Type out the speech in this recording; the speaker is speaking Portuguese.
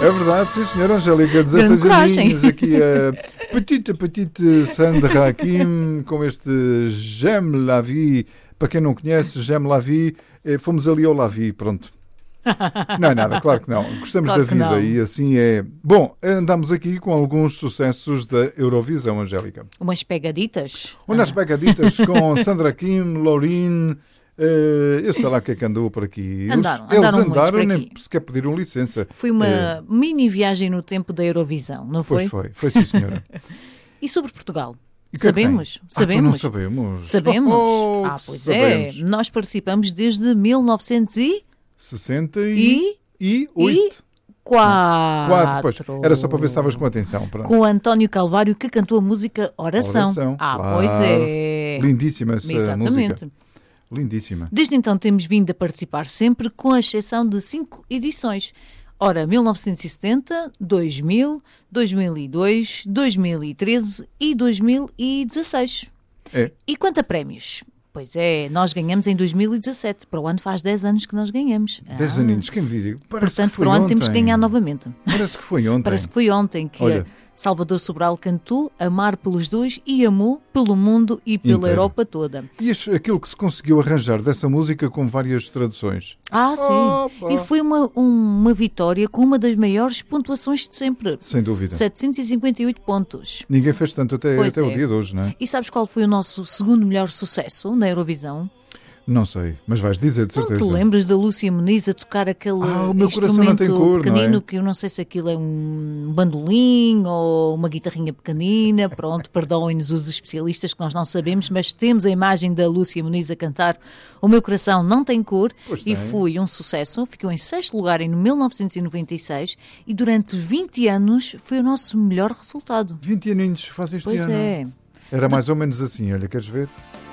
É verdade, sim senhora Angélica, 16 aninhos, aqui a petite Sandra Hakim com este J'aime la vie. Para quem não conhece, J'aime la vie, fomos ali ao La Vie, pronto. Não é nada, claro que não. Gostamos claro da vida não. e assim é. Bom, andamos aqui com alguns sucessos da Eurovisão, Angélica. Umas pegaditas. Umas pegaditas com Sandra Kim, Laurine. Eu sei lá o que é que andou por aqui. Andaram Eles por nem aqui. sequer pediram licença. Foi uma mini viagem no tempo da Eurovisão, não foi? Foi sim senhora. E sobre Portugal? E que é que Sabemos? tem? Sabemos? Não sabemos. Sabemos? Oh, Pois sabemos. é. Nós participamos desde 1904. 68. Pois. Era só para ver se estavas com atenção. Pronto. Com António Calvário, que cantou a música Oração. Claro. Pois é. Lindíssima essa Exatamente. música. Lindíssima. Desde então temos vindo a participar sempre, com a exceção de 5 edições. Ora, 1970, 2000, 2002, 2013 e 2016. É. E quanto a prémios? Pois é, nós ganhamos em 2017. Para o ano faz 10 anos que nós ganhamos. 10 aninhos, quem viu? Portanto, para o ano temos que ganhar novamente. Parece que foi ontem. Parece que foi ontem que Olha. Salvador Sobral cantou Amar pelos dois e amou pelo mundo e pela Inteiro. Europa toda. E aquilo que se conseguiu arranjar dessa música com várias traduções. Sim. Opa. E foi uma vitória com uma das maiores pontuações de sempre. Sem dúvida. 758 pontos. Ninguém fez tanto até Pois o é. dia de hoje, não é? E sabes qual foi o nosso segundo melhor sucesso na Eurovisão? Não sei, mas vais dizer de Não certeza. te lembras da Lúcia Muniz a tocar aquele O meu coração não tem instrumento cor, não pequenino, é? que eu não sei se aquilo é um bandolim ou uma guitarrinha pequenina. Pronto, perdoem-nos os especialistas que nós não sabemos, mas temos a imagem da Lúcia Muniz a cantar O Meu Coração Não Tem Cor. Pois E tem. foi um sucesso, ficou em 6º lugar em 1996 e durante 20 anos foi o nosso melhor resultado. 20 aninhos faz este Pois ano. é. Era mais ou menos assim, olha, queres ver?